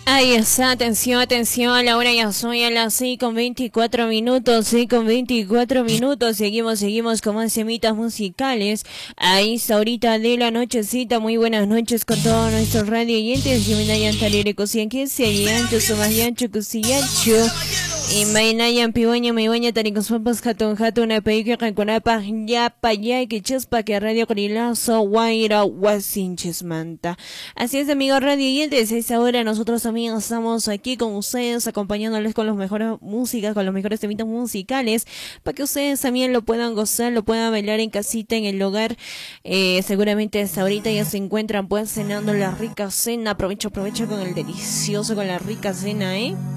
Ahí está, atención, atención, la hora ya son a las 6:24, 6:24, seguimos con más semitas musicales, ahí está ahorita de la nochecita, muy buenas noches con todos nuestros radio oyentes, y Minayan Talere Cosian, que se yancho, Somayancho, Cusiyancho, y Mainayan Pibaña, Maibaña, Taricos Pampas, Hatun, Apaique, Ranconapa, Yapa, que Chespa, que Radio Corilazo, Guaira, Guasinches Manta. Así es, amigos radio oyentes, a esta hora nosotros también estamos aquí con ustedes, acompañándoles con las mejores músicas, con los mejores temitas musicales, para que ustedes también lo puedan gozar, lo puedan bailar en casita, en el hogar. Seguramente hasta ahorita ya se encuentran pues cenando la rica cena. Aprovecho con el delicioso, con la rica cena,